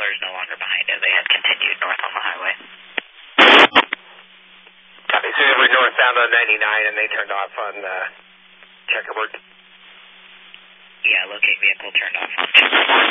is no longer behind it. They had continued north on the highway. Copy. So they were northbound on 99 and they turned off on Checkerboard? Yeah, locate vehicle turned off on Checkerboard.